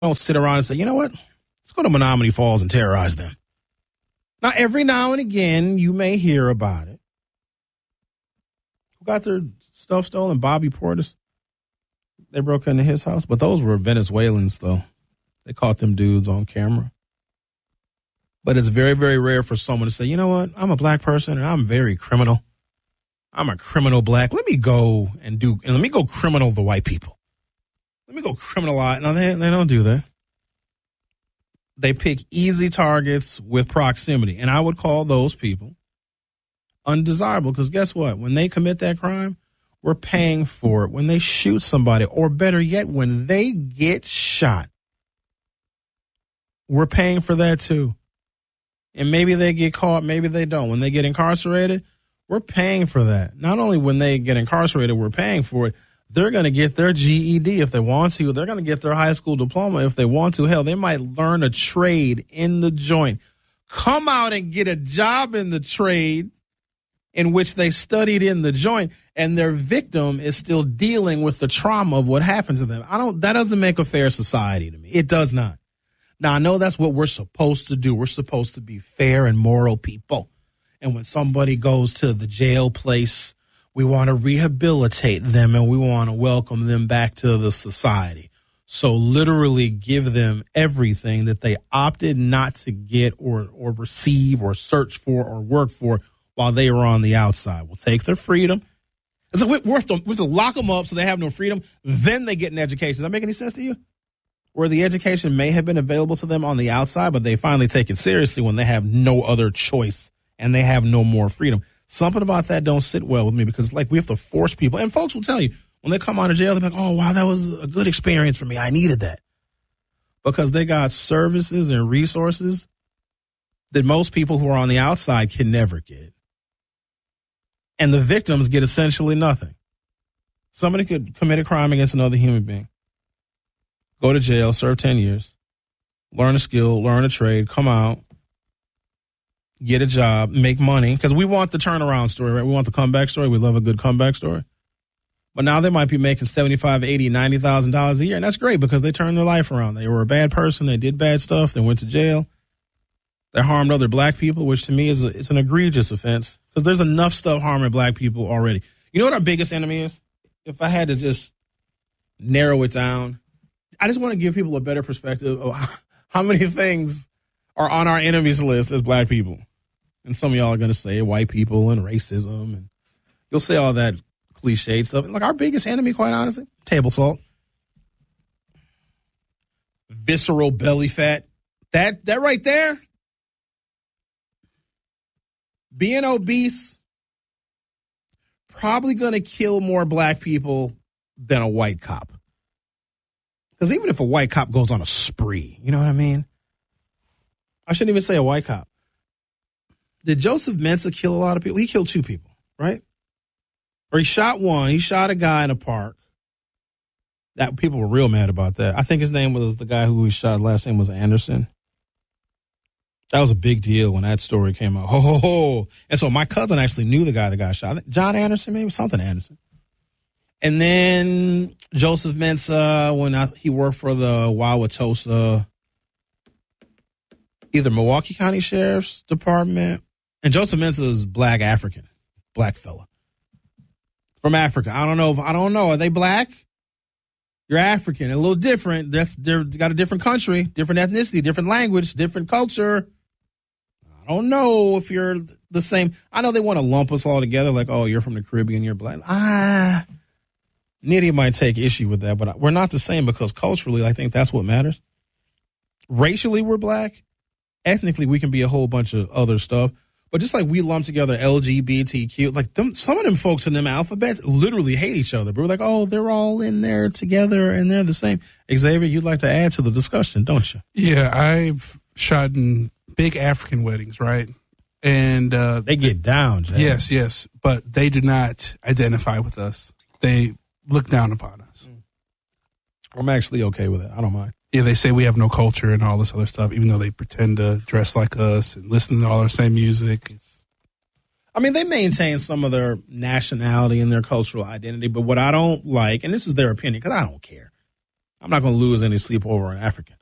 don't sit around and say, you know what? Let's go to Menominee Falls and terrorize them. Now, every now and again, you may hear about it. Who got their stuff stolen? Bobby Portis. They broke into his house. But those were Venezuelans, though. They caught them dudes on camera. But it's very, very rare for someone to say, you know what? I'm a black person and I'm very criminal. I'm a criminal black. Let me go criminal the white people. Let me go criminalize. No, they don't do that. They pick easy targets with proximity. And I would call those people undesirable because guess what? When they commit that crime, we're paying for it. When they shoot somebody, or better yet, when they get shot, we're paying for that too. And maybe they get caught, maybe they don't. When they get incarcerated, we're paying for that. Not only when they get incarcerated, we're paying for it. They're going to get their GED if they want to. They're going to get their high school diploma if they want to. Hell, they might learn a trade in the joint. Come out and get a job in the trade in which they studied in the joint, and their victim is still dealing with the trauma of what happened to them. That doesn't make a fair society to me. It does not. Now, I know that's what we're supposed to do. We're supposed to be fair and moral people. And when somebody goes to the jail place, we want to rehabilitate them and we want to welcome them back to the society. So literally give them everything that they opted not to get or receive or search for or work for while they were on the outside. We'll take their freedom. It's like we have to lock them up so they have no freedom. Then they get an education. Does that make any sense to you? Where the education may have been available to them on the outside, but they finally take it seriously when they have no other choice and they have no more freedom. Something about that don't sit well with me because, like, we have to force people. And folks will tell you, when they come out of jail, they're like, oh, wow, that was a good experience for me. I needed that. Because they got services and resources that most people who are on the outside can never get. And the victims get essentially nothing. Somebody could commit a crime against another human being, go to jail, serve 10 years, learn a skill, learn a trade, come out, get a job, make money. Because we want the turnaround story, right? We want the comeback story. We love a good comeback story. But now they might be making $75,000, $80,000, $90,000 a year. And that's great because they turned their life around. They were a bad person. They did bad stuff. They went to jail. They harmed other black people, which to me is it's an egregious offense because there's enough stuff harming black people already. You know what our biggest enemy is? If I had to just narrow it down, I just want to give people a better perspective of how many things are on our enemies list as black people. And some of y'all are going to say white people and racism, and you'll say all that cliche stuff. Like our biggest enemy, quite honestly, table salt, visceral belly fat. That right there, being obese, probably going to kill more black people than a white cop. Because even if a white cop goes on a spree, you know what I mean? I shouldn't even say a white cop. Did Joseph Mensah kill a lot of people? He killed 2 people, right? Or he shot one. He shot a guy in a park. That people were real mad about that. I think his name was the guy who he shot. Last name was Anderson. That was a big deal when that story came out. Ho, ho, ho. And so my cousin actually knew the guy that got shot. John Anderson, maybe something Anderson. And then Joseph Mensah, when he worked for the Wauwatosa, either Milwaukee County Sheriff's Department. And Joseph Mensah is black African, black fella from Africa. I don't know. Are they black? You're African, a little different. They're got a different country, different ethnicity, different language, different culture. I don't know if you're the same. I know they want to lump us all together like, oh, you're from the Caribbean, you're black. Nitty might take issue with that, but we're not the same because culturally, I think that's what matters. Racially, we're black. Ethnically, we can be a whole bunch of other stuff. But just like we lump together LGBTQ, like some of them folks in them alphabets literally hate each other. But we're like, oh, they're all in there together and they're the same. Xavier, you'd like to add to the discussion, don't you? Yeah, I've shot in big African weddings, right? And they get down, Jay. Yes. But they do not identify with us. They look down upon us. I'm actually okay with it. I don't mind. Yeah, they say we have no culture and all this other stuff, even though they pretend to dress like us and listen to all our same music. I mean, they maintain some of their nationality and their cultural identity, but what I don't like, and this is their opinion, because I don't care. I'm not going to lose any sleep over an African.